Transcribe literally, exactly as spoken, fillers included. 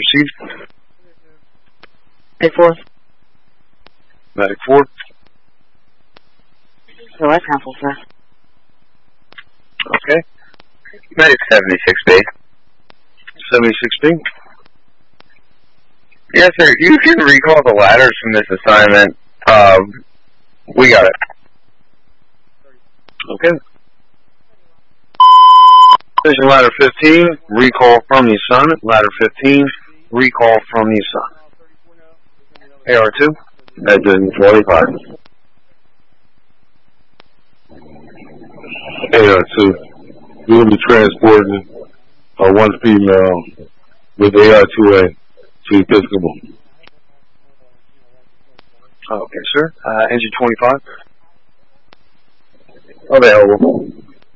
received. Medic four. Medic four. So I cancel, sir. Okay. Medic seventy-six B. seventy-six B. Yes, sir. You can recall the ladders from this assignment. Um, we got it. Okay. Station ladder fifteen, recall from the assignment. Ladder fifteen, recall from the assignment. A R two. Engine twenty-five. A R two. We will be transporting uh, one female with A R two A to Episcopal. Okay, sir. Uh, engine twenty-five. Available.